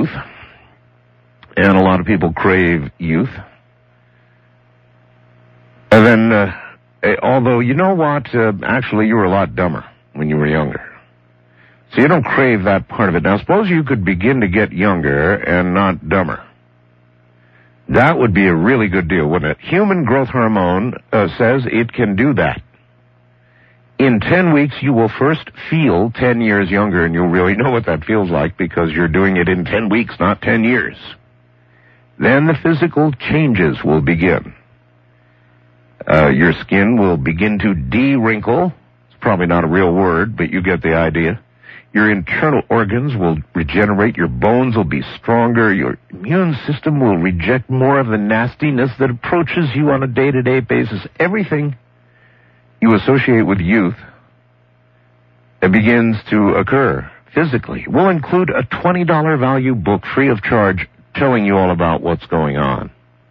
youth, and a lot of people crave youth. And then, although, you know what, actually you were a lot dumber when you were younger. So you don't crave that part of it. Now, suppose you could begin to get younger and not dumber. That would be a really good deal, wouldn't it? Human growth hormone says it can do that. In 10 weeks, you will first feel 10 years younger, and you'll really know what that feels like because you're doing it in 10 weeks, not 10 years. Then the physical changes will begin. Your skin will begin to de-wrinkle. It's probably not a real word, but you get the idea. Your internal organs will regenerate. Your bones will be stronger. Your immune system will reject more of the nastiness that approaches you on a day-to-day basis. Everything you associate with youth, it begins to occur physically. We'll include a $20 value book free of charge telling you all about what's going on.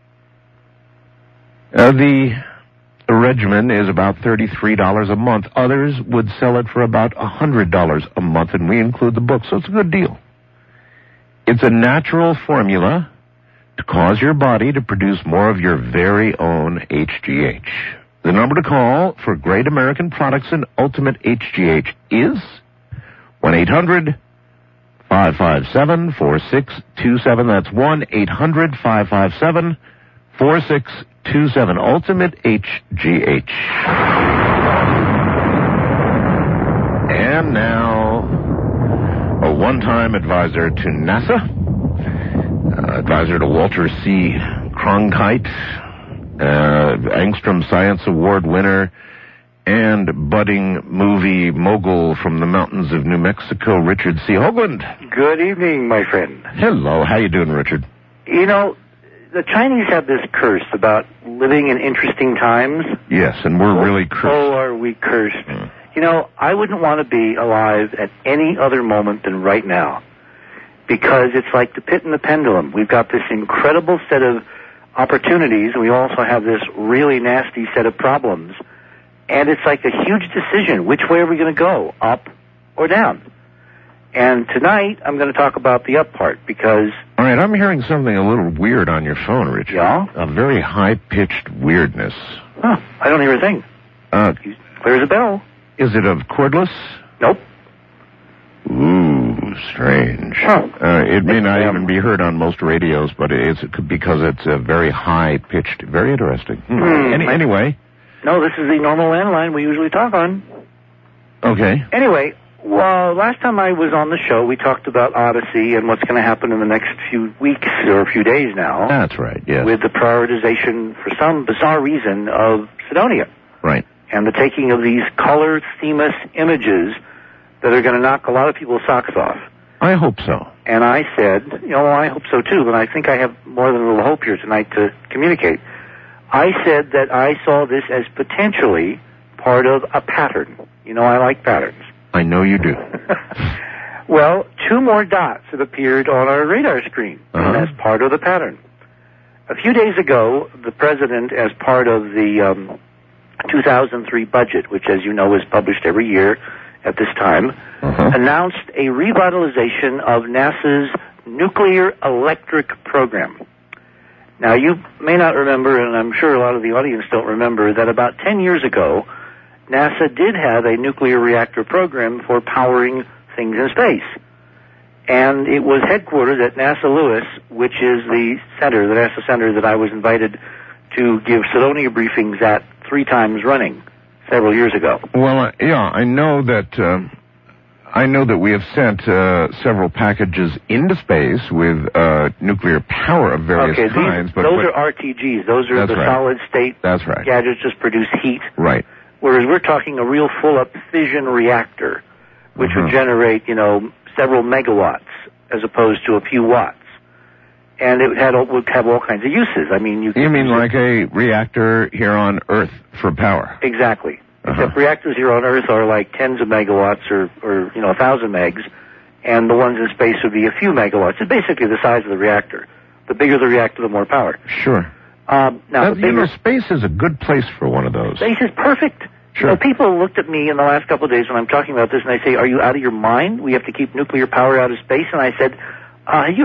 The regimen is about $33 a month. Others would sell it for about $100 a month, and we include the book, so it's a good deal. It's a natural formula to cause your body to produce more of your very own HGH. The number to call for great American products and ultimate HGH is 1-800-557-4627. That's 1-800-557-4627. Ultimate HGH. And now, a one-time advisor to NASA, advisor to Walter C. Cronkite, Angstrom Science Award winner, and budding movie mogul from the mountains of New Mexico, Richard C. Hoagland. Good evening, my friend. Hello. How you doing, Richard? You know, the Chinese have this curse about living in interesting times. Yes, and we're really cursed. Oh, are we cursed? You know, I wouldn't want to be alive at any other moment than right now, because it's like the pit and the pendulum. We've got this incredible set of opportunities, and we also have this really nasty set of problems. And it's like a huge decision. Which way are we going to go, up or down? And tonight, I'm going to talk about the up part, because... All right, I'm hearing something a little weird on your phone, Richard. Yeah? A very high-pitched weirdness. Huh, I don't hear a thing. Clear as a bell. Is it of cordless? Nope. Ooh, strange. Huh. It may not even be heard on most radios, but it's because it's very high-pitched. Very interesting. Anyway... No, this is the normal landline we usually talk on. Okay. Anyway, well, last time I was on the show, we talked about Odyssey and what's going to happen in the next few weeks or a few days now. That's right, yes. With the prioritization, for some bizarre reason, of Cydonia. Right. And the taking of these color themous images that are going to knock a lot of people's socks off. I hope so. And I said, I hope so too, but I think I have more than a little hope here tonight to communicate. I said that I saw this as potentially part of a pattern. I like patterns. I know you do. Well, 2 more dots have appeared on our radar screen as part of the pattern. A few days ago, the president, as part of the 2003 budget, which, as you know, is published every year at this time, announced a revitalization of NASA's nuclear electric program. Now, you may not remember, and I'm sure a lot of the audience don't remember, that about 10 years ago, NASA did have a nuclear reactor program for powering things in space. And it was headquartered at NASA Lewis, which is the NASA center that I was invited to give Cydonia briefings at 3 times running several years ago. Well, I know that we have sent several packages into space with nuclear power of various kinds. Those are RTGs. Those are the solid-state gadgets just produce heat. Right. Whereas we're talking a real full-up fission reactor, which would generate, several megawatts as opposed to a few watts. And it would have all kinds of uses. I mean, you mean like a reactor here on Earth for power? Exactly. Except reactors here on Earth are like tens of megawatts or 1,000 megs, and the ones in space would be a few megawatts. It's basically the size of the reactor. The bigger the reactor, the more power. Sure. Space is a good place for one of those. Space is perfect. Sure. People looked at me in the last couple of days when I'm talking about this, and they say, "Are you out of your mind? We have to keep nuclear power out of space." And I said, "You